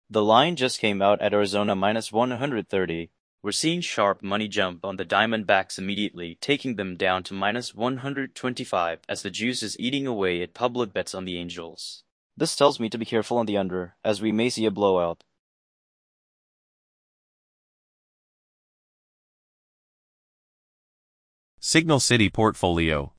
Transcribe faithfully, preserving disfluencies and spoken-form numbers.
The line just came out at Arizona minus one hundred thirty. We're seeing sharp money jump on the Diamondbacks immediately, taking them down to minus one hundred twenty-five as the juice is eating away at public bets on the Angels. This tells me to be careful on the under, as we may see a blowout. Signal City Portfolio.